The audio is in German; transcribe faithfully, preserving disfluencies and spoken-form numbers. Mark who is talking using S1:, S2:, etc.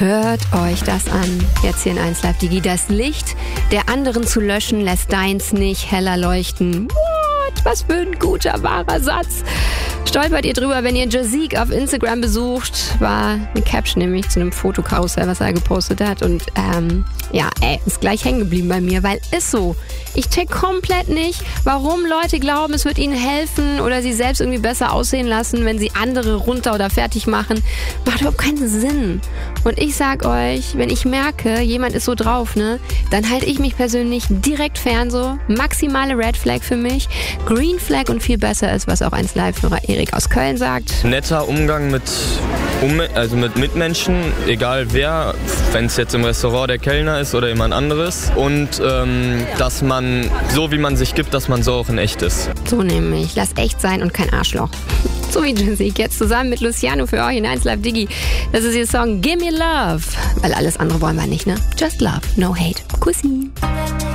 S1: Hört euch das an. Jetzt hier in eins Live Digi. Das Licht der anderen zu löschen, lässt deins nicht heller leuchten. What? Was für ein guter, wahrer Satz. Stolpert ihr drüber, wenn ihr Jazik auf Instagram besucht. War eine Caption nämlich zu einem Fotokarussell, was er gepostet hat. Und ähm, ja, ey, ist gleich hängen geblieben bei mir, weil ist so. Ich check komplett nicht, warum Leute glauben, es wird ihnen helfen oder sie selbst irgendwie besser aussehen lassen, wenn sie andere runter oder fertig machen. Macht überhaupt keinen Sinn. Und ich sag euch, wenn ich merke, jemand ist so drauf, ne, dann halte ich mich persönlich direkt fern so. Maximale Red Flag für mich. Green Flag und viel besser ist, was auch eins Live-Hörer Erik aus Köln sagt.
S2: Netter Umgang mit, um, also mit Mitmenschen, egal wer, wenn es jetzt im Restaurant der Kellner ist oder jemand anderes. Und ähm, dass man, so wie man sich gibt, dass man so auch in echt ist.
S1: So nämlich. Lass echt sein und kein Arschloch. So wie Jazik jetzt zusammen mit Luciano für euch in eins Live Digi. Das ist ihr Song Gimme Love. Weil alles andere wollen wir nicht, ne? Just love, no hate. Kussi.